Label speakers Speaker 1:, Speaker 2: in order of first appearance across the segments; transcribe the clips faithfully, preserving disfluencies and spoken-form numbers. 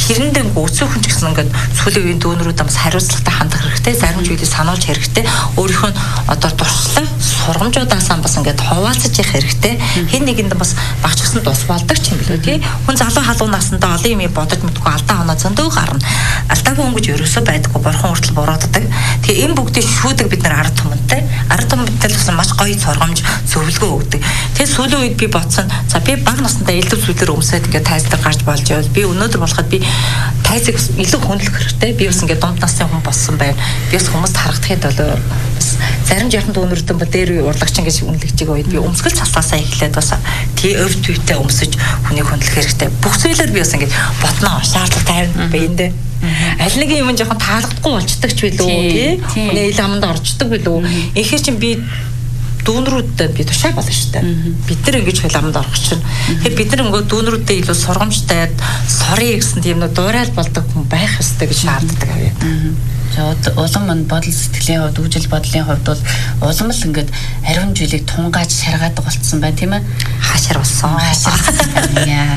Speaker 1: Хэрэндээ өцөөхөн ч гэсэн ингээд сүүлийн үеийн дүүнрүүд бас хариуцлагатай хандах хэрэгтэй. Зарим зүйлийг сануулж хэрэгтэй. Өөрийнхөө одоо туршлага сургамжуудаас бас ингээд хуваалцаж явах хэрэгтэй. Хэн нэгэнд бас багч гисэн тус болдог ч юм билүү тий. Хүн залуу халуун наснда олон юм бодож мэдгүй алдаа оноо зөндөө гарна. Алдаагүй өнгөж ерөөсөө байдаггүй бурхан хүртэл бурууддаг. Тэгээ энэ бүгдийг шүүдэг бид нар ард түмэнтэй. Ард түмэнтэй л бас маш гоё сургамж зөвлөгөө өгдөг. Тэгээ сүүлийн үед би бодсон. За би баг наснда илүү зүйлээр өмсөд ингээд тайздар гарч болж явал би өнөөдөр болоход би тайзыг илүү хөндлөх хэрэгтэй. Би бас ингээд дунд насны хүн болсон байна. Би бас хүмүүст харагдахад болоо бас зарим жаахан дүүнэрдэн ба дээр урлагч ингэж үнэлж байгаа үед би өмсгөл цасаасаа эхлээд бас тий өв төвтэй өмсөж хүнийг хөндлөх хэрэгтэй. Бүх зүйлээр би бас ингээд ботноо шаардлага тавина биэндээ. Аль нэг юм жоохон таалагдахгүй болчдаг ч билүү тий. Хүний ил аманд орчдөг билүү. Ихэр чинь би дүүнрүүдэд би тушааг болно шүү дээ. Бид нар ингэж хуламд орох чинь. Тэгэхээр бид нар нөгөө дүүнрүүдэд илүү сургамжтай, сорьё гэсэн тийм нэг дуурай болдог хүн байх ёстой гэж шаарддаг авъя.
Speaker 2: Улам мань бодол сэтгэлийн хувьд, үжил бодлын хувьд бол улам л ингээд ариун жилийг тунгааж шаргаадаг болцсон байна тийм ээ.
Speaker 1: Хашир болсон.
Speaker 2: Хашир. Яа.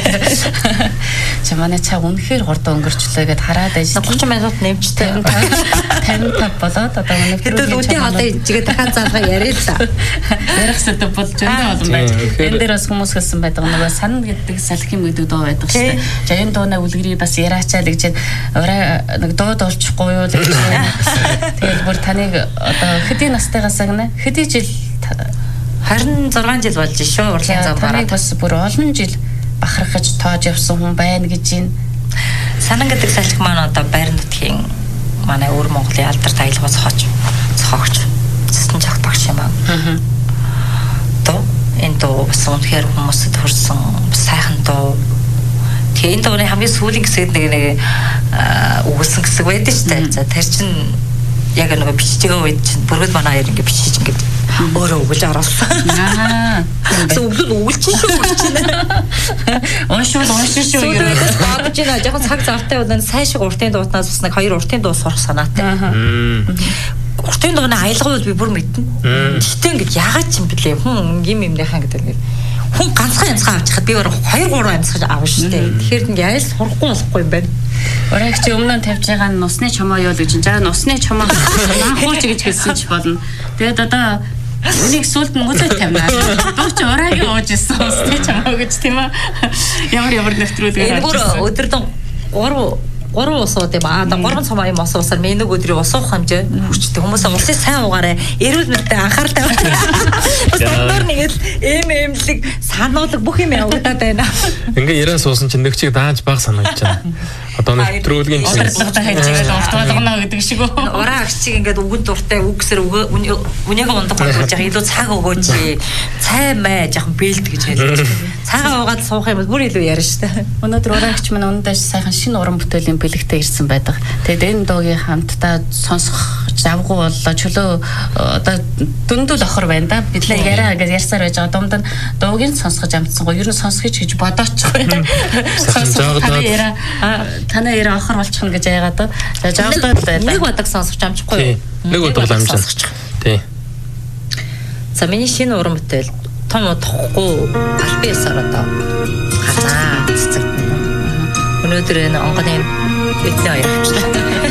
Speaker 2: Чамаа цаа үнэхээр хурдан өнгөрчлөө гэд хараад байж
Speaker 1: тридцать минут нэмжтэй.
Speaker 2: тавин тав болоод одоо
Speaker 1: өнөөдөр үдийн хоолой ижигээ дахиад заалгаа яриа л да.
Speaker 2: Ярих сэдв болж зөндөө олон байж. Энэ дээр бас хүмүүс хэлсэн байдаг нөгөө санал гэдэг салхим гэдэг дуу байдаг шүү дээ. За энэ дуунаа үлгэрийг бас яриачаад гэж орой нэг дууд олчихгүй тэгэл бүр таныг одоо хэдийн настайгаас гэнэ хэдий жил
Speaker 1: харин зургаан жил болж шүү урлагийн зам бараад
Speaker 2: бас бүр олон жил бахархаж тоож явсан хүн байна гэж байна.
Speaker 1: Санан гэдэг салхи маань одоо Байрны нутгийн манай өвөр Монголын алдарт аялал цохож цохогч цэцэн жагт багш юм аа. Аа. То энэ доо бас үнэхээр хүмүүсд хүрсэн сайхан доо. Тэгээ энэ дооны хамгийн сүүлийн хэсэгт нэг нэг өгүүлсэн хэсэг байдаг ч тийм. За тэр чинь яг нэг бичиж байгаа үед чинь бүргэд манай хоёр ингэ бичиж ингэ өөрөө өгүүлж оруулсан. Аа. Зөвлөл өгүүлж шүү чинь.
Speaker 2: Уншвал уншин шүү.
Speaker 1: Сүүлээс бодож байна. Жохон цаг завтай бол сайн шиг уртын дуутнаас бас нэг хоёр уртын дуу сурах санаатай. Аа. Уртын дууны аялал бол би бүр мэднэ. Гэхдээ ингэ яагаад ч юм блэ хүн юм юмныхаа гэдэг нэг хүн ганцхан янзгаа авч хад би өөр хоёр гурван янзгаа авна шүү дээ. Тэгэхээр ингээ айл сурахгүй болохгүй юм байна.
Speaker 2: Оройч чи өмнө нь тавьж байгаа нь нусны чомоо юу л гэж. За нусны чомоо маахууч гэж хэлсэн ч болно. Тэгээд одоо үнийг сүлд нь мөдөө тавина. Дуу чи оройгийн ууж исэн нусны чомоо гэж тийм ээ. Ямар ямар нэвтрүүлгээр
Speaker 1: авчихсан. Энэ бүр өдөрдөн гурав гурван ус ууд юм аа. Одоо гурван цомоо юм ус уусаар менэг өдрийг ус уух хэмжээ хүчтэй. Хүмүүс улсыг сайн уугаарай. Эрүүл мэндэд анхаарал тавьж. Бас доктор нэг л эм эмлэг сануулга бүх юм явагдаад байна.
Speaker 3: Ингээ яриа суусан чинь нэг чиг дааж баг санагдаж байна. Одоо нэвтрүүлгийн чинь
Speaker 2: уртлагатай хайжгаад урт болгоно гэдэг шиг үү.
Speaker 1: Ураа агчиг ингээд үгэн дуртай үгсэр үнийгээ ундаг болгож яах илүү цаг өгөөч. Цай май жоохон бэлд гэж хэлж. Цагаа уугаад суух юм бол бүр илүү ярина шүү дээ.
Speaker 2: Өнөөдөр ураа агч минь өнөдөө сайхан шинэ уран бүтээлийн бэлэгтэй ирсэн байдаг. Тэгээд энэ дуугийн хамтдаа сонсох завгүй боллоо чөлөө одоо дүндүүл охор байна да. Бид л яриа гэж ярьсаар байж байгаа. Дунд нь дуугийн сонсгож амтсан гоо. Ер нь сонсгоч гэж бодоохгүй. Танаа яриа охор болчих нь гэж яагаад та. За жаагдаад байна.
Speaker 1: Нэг бодог сонсгож амжихгүй юу?
Speaker 3: Нэг бодог амжиж. Тий.
Speaker 1: За миний шинэ уран бүтээл том утахгүй албан ёсоор одоо гарнаа цэцэг. Өнөөдөр энэ онгоны эдний хоёр авчлаа.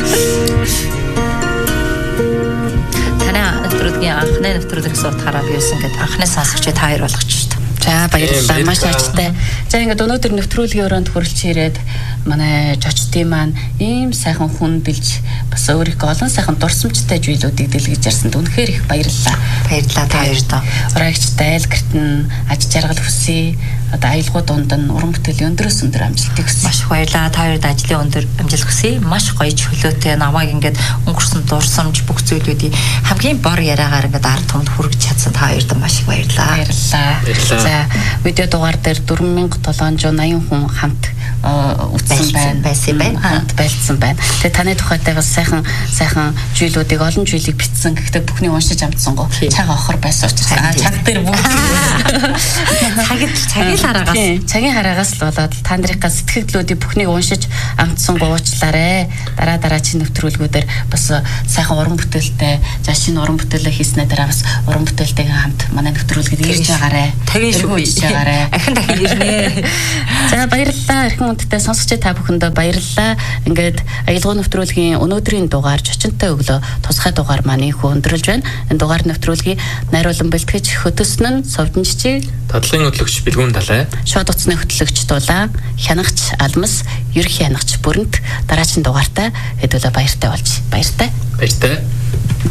Speaker 1: Танаа нэвтрүүлгийн анхны нэвтрүүлэг суудахаараа би юусэн гэдэг анхны сонсогчид та хоёр болгочихсон.
Speaker 2: За баярлалаа маш ажтай. За ингээд өнөөдөр нэвтрүүлгийн өрөөнд хүрэлж ирээд манай жочдын маань ийм сайхан хүн бэлж бас өөрийнхөө олон сайхан дурсамжтай зүйлүүдийг дэлгэж ярьсанд үнэхээр их баярлалаа.
Speaker 1: Баярлалаа та хоёрт.
Speaker 2: Ураагчтай айлгэрт нь аж жаргал хүсье. Одоо аялгуу дунд нь уран бүтээлийн өндөрөөс өндөр амжилтыг хүсье.
Speaker 1: Маш их баярлалаа. Та хоёрт ажлын өндөр амжилт хүсье. Маш гоё чөлөөтэй намайг ингээд өнгөрсөн дурсамж бүх зүйлүүдийг хамгийн бор яриагаар ингээд ард түмэнд хүргэж чадсан та хоёрт маш их баярлалаа.
Speaker 2: Баярлалаа. За видео дугаар дээр дөрвөн мянга долоон жүз аян хүн хамт үтсэн байна.
Speaker 1: Байсан байна.
Speaker 2: Хамт байлцсан байна. Тэгээ таны тухайтай бас сайхан сайхан зүйлүүдийг олон зүйлийг бичсэн. Гэхдээ бүхний уншиж амтсан гоо. Цаг охор байсан учраас цаг дээр бүгд
Speaker 1: цагт цагийн хараагаас
Speaker 2: цагийн хараагаас л болоод та нарийнхаа сэтгэлдлүүдийг бүхнийг уншиж амтсан гоо уучлаарай. Дараа дараа чи нэвтрүүлгүүдээр бас сайхан уран бүтээлтэй за шинэ уран бүтээлээ хийснээр дараа бас уран бүтээлтэйгээ хамт манай нэвтрүүлгэд ирж байгаарэ.
Speaker 1: Тагийн шүү.
Speaker 2: Ахин дахин ирнэ. За баярлалаа. Эрхэм хүндтэй сонсогчид та бүхэндээ баярлалаа. Ингээд аялал нэвтрүүлгийн өнөөдрийн дугаар зочинтой өглөө тусгай дугаар маань их өндөрлж байна. Энэ дугаар нэвтрүүлгийг найруулан бэлтгэж хөтөлсөн нь Совдон Жижиг,
Speaker 3: Тодлагын хөтлөгч Бэлгүүн Далай,
Speaker 2: Шууд утасны хөтлөгч Дулаан, Хянагч Алмас, Ерөнхий хянагч Бүрэнт дараагийн дугаартаа хэдүүлээ баяртай болж баяртай.
Speaker 3: Баяртай.